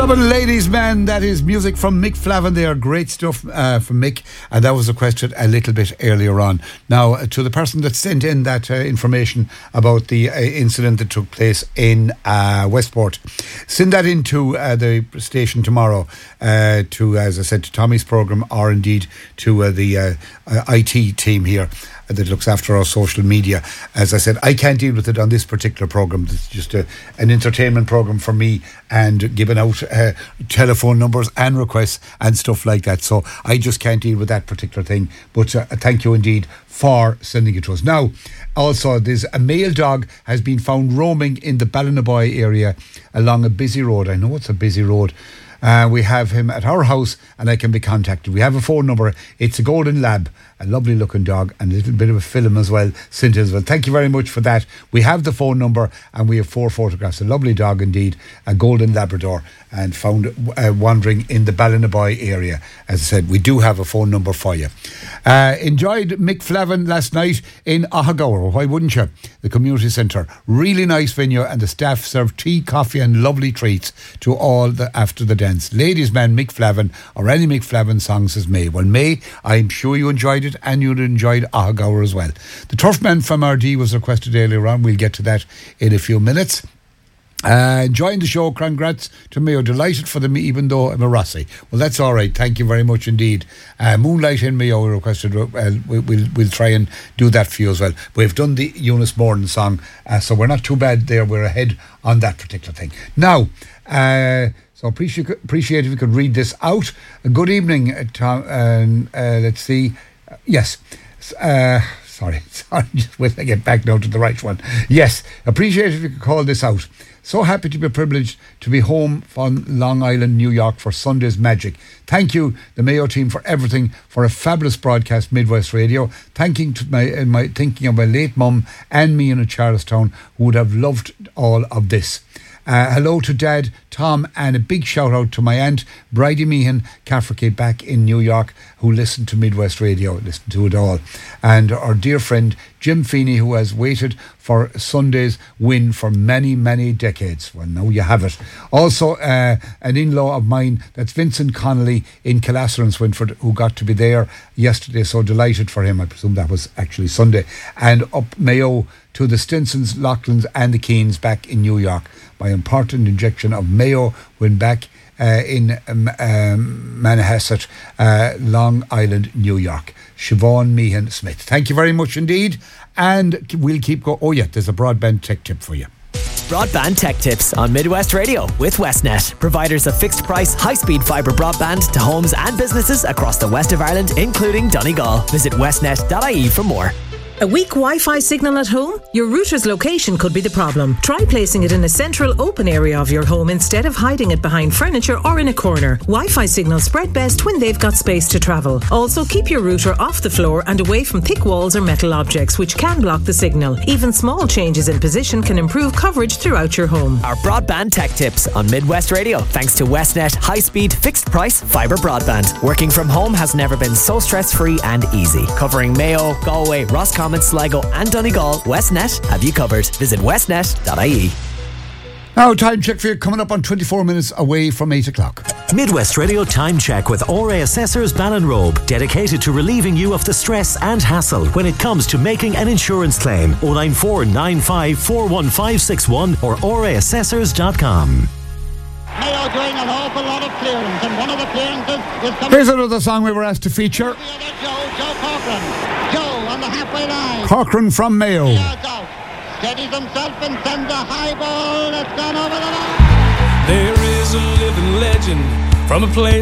Flavin, ladies, man, that is music from Mick Flavin there. Great stuff from Mick, and that was requested a little bit earlier on. Now, to the person that sent in that information about the incident that took place in Westport, send that into the station tomorrow to, as I said, to Tommy's programme, or indeed to the IT team here that looks after our social media. As I said, I can't deal with it on this particular programme. It's just an entertainment programme for me, and giving out telephone numbers and requests and stuff like that. So I just can't deal with that particular thing. But thank you indeed for sending it to us. Now, also, there's a male dog has been found roaming in the Ballinaboy area along a busy road. I know it's a busy road. We have him at our house and I can be contacted. We have a phone number. It's a golden lab, a lovely looking dog, and a little bit of a film as well, sent as well. Thank you very much for that. We have the phone number and we have 4 photographs. A lovely dog indeed, a golden Labrador, and found wandering in the Ballinaboy area. As I said, we do have a phone number for you. Enjoyed Mick Flavin last night in Ahagower. Why wouldn't you? The community centre. Really nice venue, and the staff served tea, coffee and lovely treats to all after the dance. Ladies man Mick Flavin, or any Mick Flavin song, says May. Well, May, I'm sure you enjoyed it, and you enjoyed Ahagower as well. The Turfman from RD was requested earlier on. We'll get to that in a few minutes. Enjoying the show. Congrats to Mayo. Delighted for them, even though I'm a Rossi. Well, that's all right. Thank you very much indeed. Moonlight in Mayo requested. We'll try and do that for you as well. We've done the Eunice Morton song, so we're not too bad there. We're ahead on that particular thing. Now, so appreciate if you could read this out. Good evening, Tom. Let's see. Yes. Sorry, just wait till I get back now to the right one. Yes, appreciate if you could call this out. So happy to be privileged to be home from Long Island, New York for Sunday's Magic. Thank you, the Mayo team, for everything, for a fabulous broadcast, Midwest Radio. Thinking of my late mum and me in Charlestown, who would have loved all of this. Hello to Dad, Tom, and a big shout out to my aunt, Bridie Meehan Cafferkey, back in New York, who listened to Midwest Radio, listened to it all. And our dear friend, Jim Feeney, who has waited for Sunday's win for many, many decades. Well, now you have it. Also, an in-law of mine, that's Vincent Connolly in Killasser and Swinford, who got to be there yesterday. So delighted for him. I presume that was actually Sunday. And up Mayo to the Stinsons, Loughlin's and the Keens back in New York. By important injection of Mayo when back in Manhasset, Long Island, New York. Siobhan Meehan Smith. Thank you very much indeed. And we'll keep going. Oh yeah, there's a broadband tech tip for you. Broadband Tech Tips on Midwest Radio with Westnet, providers of fixed price, high-speed fibre broadband to homes and businesses across the west of Ireland, including Donegal. Visit westnet.ie for more. A weak Wi-Fi signal at home? Your router's location could be the problem. Try placing it in a central open area of your home instead of hiding it behind furniture or in a corner. Wi-Fi signals spread best when they've got space to travel. Also, keep your router off the floor and away from thick walls or metal objects, which can block the signal. Even small changes in position can improve coverage throughout your home. Our Broadband Tech Tips on Midwest Radio, thanks to Westnet high-speed, fixed-price fibre broadband. Working from home has never been so stress-free and easy. Covering Mayo, Galway, Roscommon, Sligo and Donegal, Westnet have you covered. Visit westnet.ie. Now, time check for you, coming up on 24 minutes away from 8 o'clock. Midwest Radio Time Check with RA Assessors Ballinrobe, dedicated to relieving you of the stress and hassle when it comes to making an insurance claim. 094 95 41561 or raassessors.com. Mayo doing an awful lot of clearance, and one of the clearances is coming. Here's another song we were asked to feature. Joe Cochran. Joe on the halfway line. Cochran from Mayo. Steadies himself and sends a high ball that's gone over the line. There is a living legend from a place